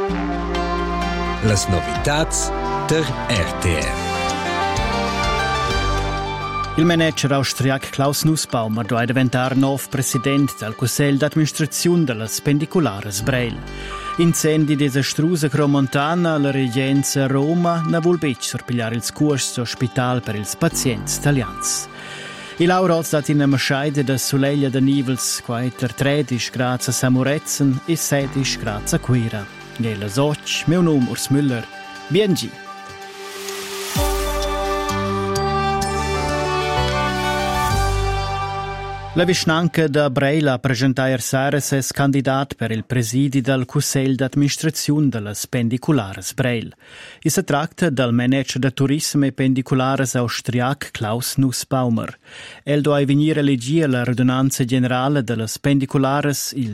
Las novitats der RTR. Il manager austriac Klaus Nussbaumer doveva diventare nuovo presidente del Consiglio d'amministrazione della Spendiculares Breil. Incendi disastrosi a Cromontana, la regenza Roma, ne vuol bec sorpigliare il scorso ospedale per i pazienti italiani. Il Laura ha dato in una masceide da Soleglia da Nivels, quaiter 13 grazie a Samuretzen e 16 grazie a Quira. Nella Soc, mio nome Urs Müller. BNG. La Vischnanca da Breil ha presentato ieri sera candidat per il presidio del Consiglio d'amministrazione della Spendiculares Breil. Si tratta del manager de turismo e pendiculares austriac Klaus Nussbaumer. El doveva venire a leggere la radunanza generale della Spendiculares il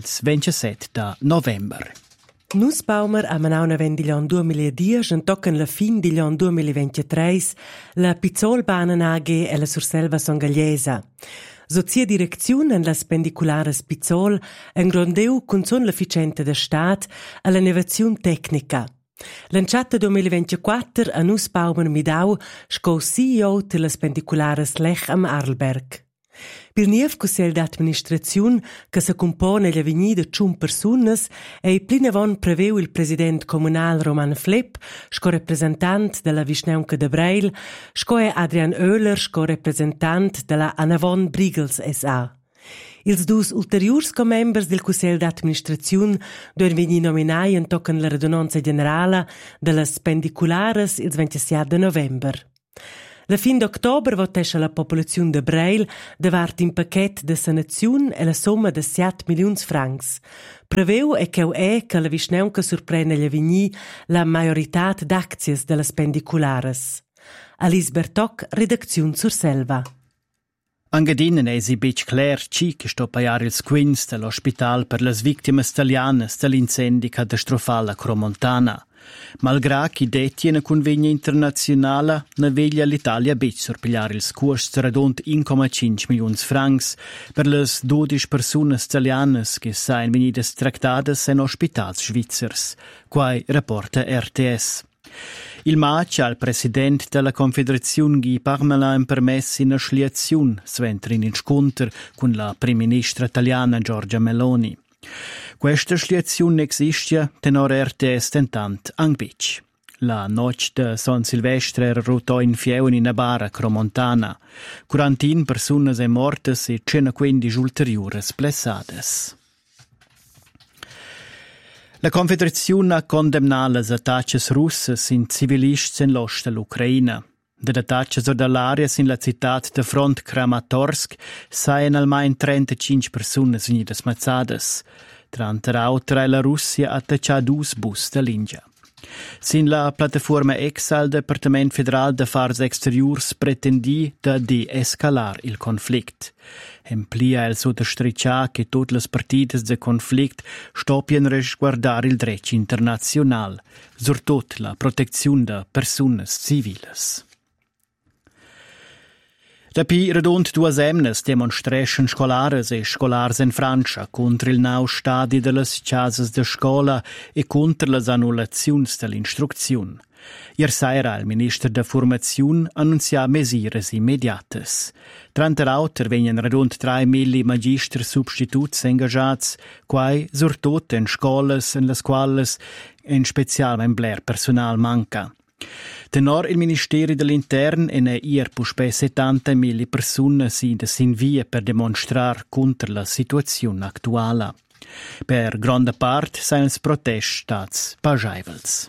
27 novembre. Nussbaumer ha manato una vendilion 2010 e tocca la fin di l'anno 2023 la Pizzolbahnen AG e la Surselva Songagliesa. Socia direzione la Spendiculares Pizzol engrondeu con son l'efficiente de stat all'innovazione tecnica. Lanciata 2024 a Nussbaumer midau sco CEO della Spendiculares Lech am Arlberg. Per niev Consiglio d'amministrazione che si compone la venida de 5 personas e plinavon preveu il president comunal Roman Flepp, sco representant della Vischnaunca de Breil, sco Adrian Oehler, sco representant della Anavon Brigels S.A. Ils dus ulteriors co-members del Consiglio d'amministrazione devono venire nominati in toccano la radunanza generale della Spendiculares il 27 novembre. La fin d'october votesce la popolazione de Breil davart in paquet de sanazione e la somma de 7 milions francs. Preveu e che la Vischnaunca sorprende gli vigni la majorità d'aczies della Spendiculares. Alice Bertoc, redazione Surselva. Engadin è si bec clar ci che sto paiare il squins dell'ospital per le vittime italiane dell'incendi catastrofale a Cromontana. Malgrado chi detiene convegno internazionale, ne veglia l'Italia bec sorpigliare il scorso radont 1,5 milioni francs per le 12 persone italiane che sain venidas tractadas in ospitals svizzers, quai rapporta RTS. Il maggio al presidente della Confederazione Guy Parmelin permesso in asciliazione, sventrin in scontro con la prima ministra italiana Giorgia Meloni. Questa sliazione esiste tenor RTS tentant angbic. La noce de San Silvestre rotò in fievoli in Abara, Cromontana. 41 persone sono morte e 115 ulteriori splessades. La Confederazione ha condannato le attacchi russe in civilisti in l'ost dell'Ucraina. De attacchi dall'area in la città de front Kramatorsk saien almeno 35 persone venite smazzades. Tra l'altro la Russia ha attaccato 2 bus dall'India. Sin la piattaforma EXA, il Departamento Federale de Affars Exteriors pretendì de de-escalar il conflict. Emplia el sottostriccia che tutte le partite del conflict stoppien resguardare il diritto internazionale, soprattutto la protezione de persone civiles. Dapi redont 2 emnes demonstration scolares e scolars in Francia contro il nou stadi de las casas de scola e contro las annullaziuns dell'instruzione. Ier sera il ministro de Formazione annunzia mesures immediates. Trant'altro venien redont 3.000 magistri substituts engagats, quai surtot in scolas in las quales in special membler personal manca. Tenor il Ministero dell'Interno e ne ier puspe 70.000 persone si in via per dimostrare contro la situazione attuale. Per grande parte sono protesti stati pageivels.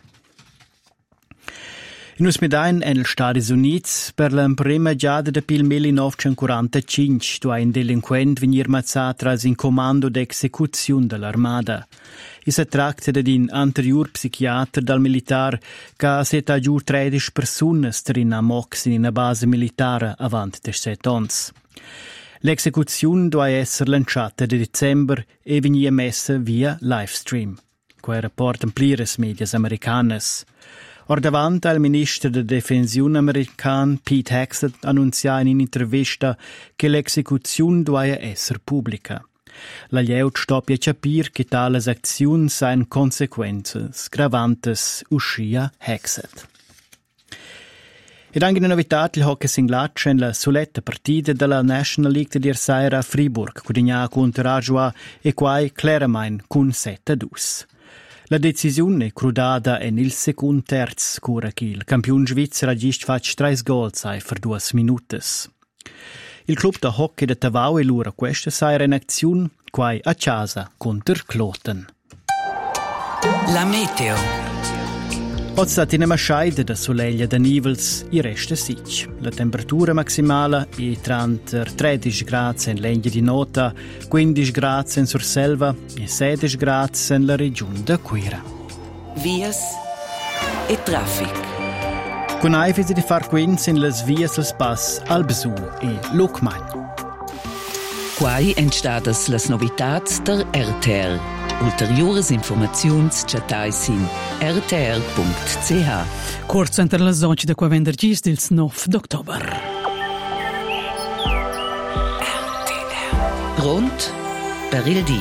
In Usmedain e negli Stati Uniti, per la prima giada del 1945, dove un delinquente venir mazzato tras in comando d'execuzione dell'armata. Si tratta di un anterior psichiatra dal militare che ha seta giù 13 persone in amox in una base militare avanti di 7 anni. L'esecuzione doveva essere lanciata a dicembre e veniva messa via livestream. Quei rapportano plires medias americanas. Or davanti al ministro della difensione americano Pete Hegseth annunziò in un'intervista che l'esecuzione doveva essere pubblica. La glieud stopia capir che tales acziuns han consequences gravantes uscia hexet. Ed anche una novità, il hockey singlatsch en la soletta partita della National League di Ersaira a Fribourg, cudigna contro Ajoa e quai Claramain con 7-2. La decisione è crudata en il secund terz, cura che il campione svizzero ha gist fatto 3 gol per 2 minuti. Il club da hockey de Tavau e l'ura questa saira in azione, quai a casa contro Kloten. La meteo. Oggi sta in una scaida da soleglia da nivels e resta sic. La temperatura maximale è tra 13 gradi in Legna di Nota, 15 gradi in Surselva e 16 gradi nella regione da Quira. Vias e traffic. Con aifisi di far quinzi in las vias al pass Albesù e Lucmagn. Quai entstadas las novitats der RTR. Ulteriores informaziuns chatais in rtr.ch. Corso entre le zones de qua venerdis del 9 d'october. Pronto per il dì.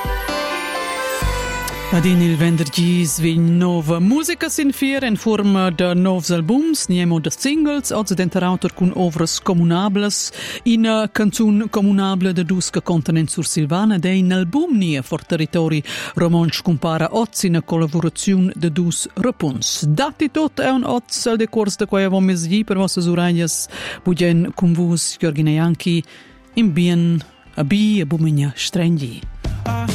Ad il venerdì svegn nova musica sin fier in forma de novs albums, niemo de singles, oggi denterautor cun ovras comunables, in canzun comunable de dus che conten sur Silvana, de in album nie for territori romansch compara oggi in collaborazione de dus rapuns. Dati tot è un oggi al decors de quae avom mesgi per vostre uragnas, bugen cum vus, Jorgine Janki, in bien, a bi, a bumenia, strenghi.